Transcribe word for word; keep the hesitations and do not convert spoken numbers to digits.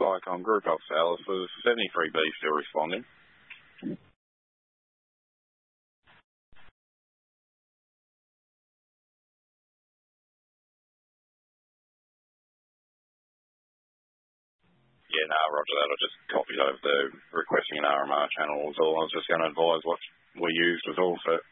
like on Group Oxalis, was seventy-three B still responding? Yeah, no, roger that. I just copied over the requesting an R M R channel was all. I was just going to advise what we used was all for